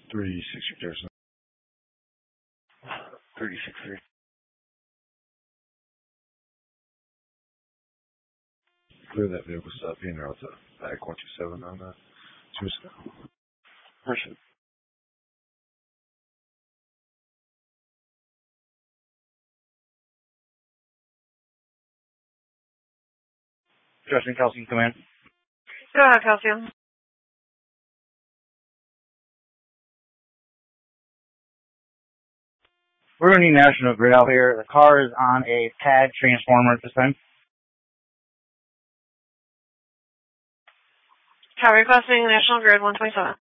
36 there's 36. Clear that vehicle stop in there with the back 127 on that. Person. Justin Kelsey, come in. Go ahead, Kelsey. We're going to need National Grid out here. The car is on a pad transformer at this time. Car requesting National Grid 127.